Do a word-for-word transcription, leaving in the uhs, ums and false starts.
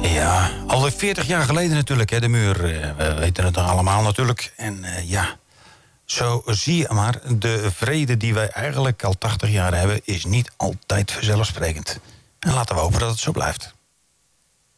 Ja, alweer veertig jaar geleden natuurlijk, hè, de muur. We weten het allemaal natuurlijk. En uh, ja, zo zie je maar, de vrede die wij eigenlijk al tachtig jaar hebben is niet altijd vanzelfsprekend. En laten we hopen dat het zo blijft.